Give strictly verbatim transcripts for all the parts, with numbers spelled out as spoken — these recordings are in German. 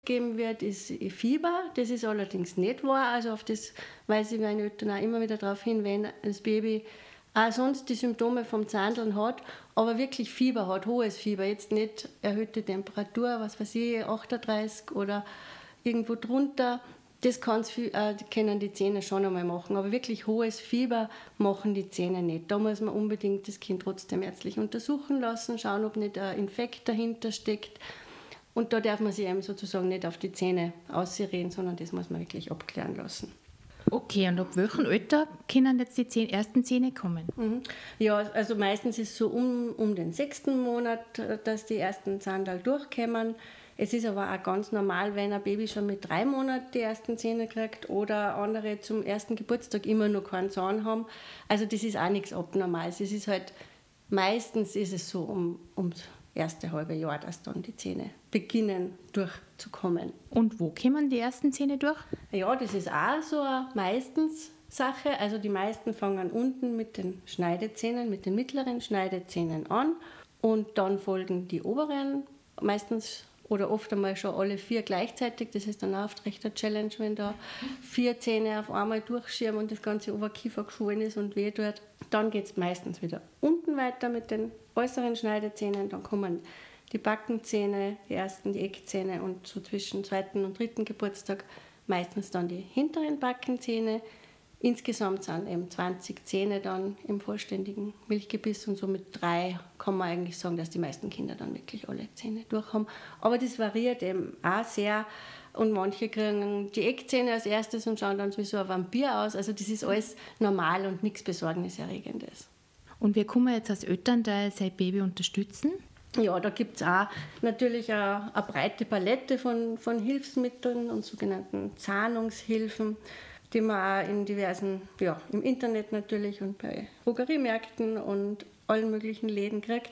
gegeben wird, ist Fieber. Das ist allerdings nicht wahr. Also auf das weise ich meine Eltern auch immer wieder darauf hin, wenn das Baby auch sonst die Symptome vom Zahndeln hat, aber wirklich Fieber hat, hohes Fieber, jetzt nicht erhöhte Temperatur, was weiß ich, achtunddreißig oder irgendwo drunter, das kann's, äh, können die Zähne schon einmal machen, aber wirklich hohes Fieber machen die Zähne nicht. Da muss man unbedingt das Kind trotzdem ärztlich untersuchen lassen, schauen, ob nicht ein Infekt dahinter steckt. Und da darf man sich eben sozusagen nicht auf die Zähne ausreden, sondern das muss man wirklich abklären lassen. Okay, und ab welchem Alter können jetzt die Zähne, ersten Zähne kommen? Mhm. Ja, also meistens ist es so um, um den sechsten Monat, dass die ersten Zahndal durchkommen. Es ist aber auch ganz normal, wenn ein Baby schon mit drei Monaten die ersten Zähne kriegt oder andere zum ersten Geburtstag immer noch keinen Zahn haben. Also das ist auch nichts Abnormales. Es ist halt, meistens ist es so um, ums erste halbe Jahr, dass dann die Zähne beginnen durchzukommen. Und wo kommen die ersten Zähne durch? Ja, das ist auch so eine meistens Sache. Also die meisten fangen unten mit den Schneidezähnen, mit den mittleren Schneidezähnen an und dann folgen die oberen, meistens oder oft einmal schon alle vier gleichzeitig. Das ist dann auch oft recht eine Challenge, wenn da vier Zähne auf einmal durchschirmen und das ganze Oberkiefer geschwollen ist und weh tut. Dann geht es meistens wieder unten weiter mit den äußeren Schneidezähnen. Dann kommen die Backenzähne, die ersten, die Eckzähne und so zwischen zweiten und dritten Geburtstag meistens dann die hinteren Backenzähne. Insgesamt sind eben zwanzig Zähne dann im vollständigen Milchgebiss und so mit drei kann man eigentlich sagen, dass die meisten Kinder dann wirklich alle Zähne durch haben. Aber das variiert eben auch sehr und manche kriegen die Eckzähne als erstes und schauen dann wie so ein Vampir aus. Also das ist alles normal und nichts Besorgniserregendes. Und wie kann man jetzt als Elternteil sein Baby unterstützen? Ja, da gibt es auch natürlich eine, eine breite Palette von, von Hilfsmitteln und sogenannten Zahnungshilfen, die man auch in diversen, ja, im Internet natürlich und bei Drogeriemärkten und allen möglichen Läden kriegt,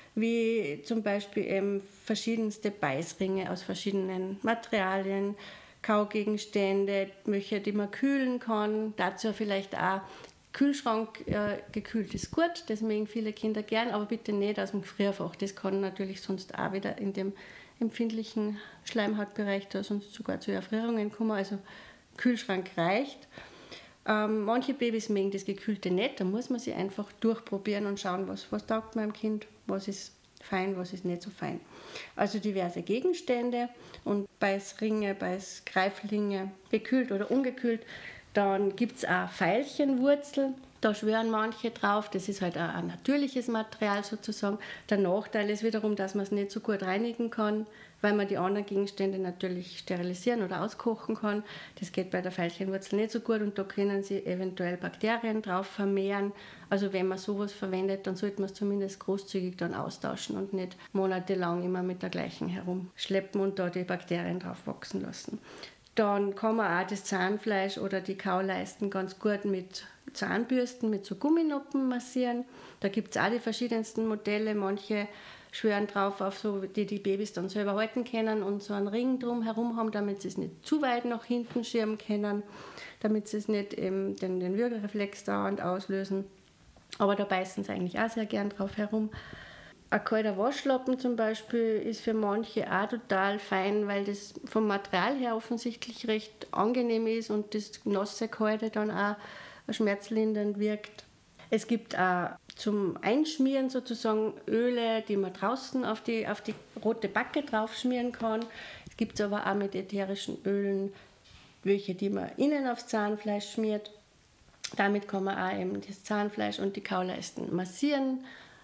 wie zum Beispiel eben verschiedenste Beißringe aus verschiedenen Materialien, Kaugegenstände, welche, die man kühlen kann, dazu vielleicht auch Kühlschrank, äh, gekühlt ist gut, das mögen viele Kinder gern, aber bitte nicht aus dem Gefrierfach, das kann natürlich sonst auch wieder in dem empfindlichen Schleimhautbereich da sonst sogar zu Erfrierungen kommen, also Kühlschrank reicht. Ähm, manche Babys mögen das Gekühlte nicht, da muss man sie einfach durchprobieren und schauen, was, was taugt meinem Kind, was ist fein, was ist nicht so fein. Also diverse Gegenstände und Beißringe, Beißgreiflinge, gekühlt oder ungekühlt. Dann gibt es auch Veilchenwurzel, da schwören manche drauf, das ist halt auch ein natürliches Material sozusagen. Der Nachteil ist wiederum, dass man es nicht so gut reinigen kann, weil man die anderen Gegenstände natürlich sterilisieren oder auskochen kann. Das geht bei der Veilchenwurzel nicht so gut und da können sie eventuell Bakterien drauf vermehren. Also wenn man sowas verwendet, dann sollte man es zumindest großzügig dann austauschen und nicht monatelang immer mit der gleichen herumschleppen und da die Bakterien drauf wachsen lassen. Dann kann man auch das Zahnfleisch oder die Kauleisten ganz gut mit Zahnbürsten, mit so Gumminoppen massieren. Da gibt es auch die verschiedensten Modelle. Manche schwören drauf, auf so, die die Babys dann selber halten können und so einen Ring drum herum haben, damit sie es nicht zu weit nach hinten schirmen können, damit sie es nicht eben den, den Würgereflex dauernd auslösen. Aber da beißen sie eigentlich auch sehr gern drauf herum. Ein kalter Waschlappen zum Beispiel ist für manche auch total fein, weil das vom Material her offensichtlich recht angenehm ist und das nasse Kalte dann auch schmerzlindernd wirkt. Es gibt auch zum Einschmieren sozusagen Öle, die man draußen auf die, auf die rote Backe draufschmieren kann. Es gibt aber auch mit ätherischen Ölen welche, die man innen aufs Zahnfleisch schmiert. Damit kann man auch eben das Zahnfleisch und die Kauleisten massieren.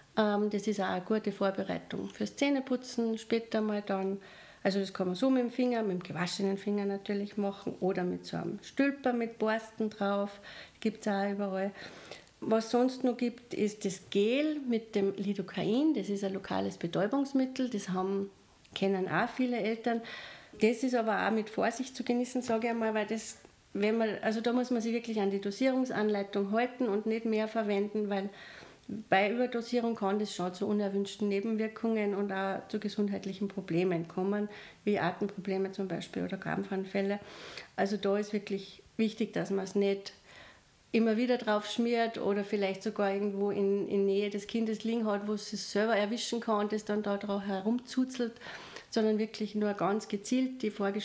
Das ist auch eine gute Vorbereitung fürs Zähneputzen später mal dann. Also das kann man so mit dem Finger, mit dem gewaschenen Finger natürlich machen oder mit so einem Stülper mit Borsten drauf. Gibt es auch überall. Was sonst noch gibt, ist das Gel mit dem Lidocain. Das ist ein lokales Betäubungsmittel. Das haben, kennen auch viele Eltern. Das ist aber auch mit Vorsicht zu genießen, sage ich einmal, weil das, wenn man, also da muss man sich wirklich an die Dosierungsanleitung halten und nicht mehr verwenden, weil bei Überdosierung kann das schon zu unerwünschten Nebenwirkungen und auch zu gesundheitlichen Problemen kommen, wie Atemprobleme zum Beispiel oder Krampfanfälle. Also da ist wirklich wichtig, dass man es nicht immer wieder drauf schmiert oder vielleicht sogar irgendwo in, in Nähe des Kindes liegen hat, wo es sich selber erwischen kann und das dann da drauf herumzuzelt, sondern wirklich nur ganz gezielt die vorgeschlagenen